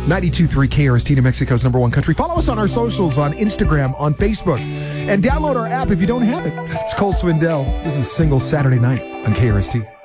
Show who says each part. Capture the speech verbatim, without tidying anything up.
Speaker 1: ninety-two point three K R S T, New Mexico's number one country. Follow us on our socials on Instagram, on Facebook, and download our app if you don't have it. It's Cole Swindell. This is Single Saturday Night on K R S T.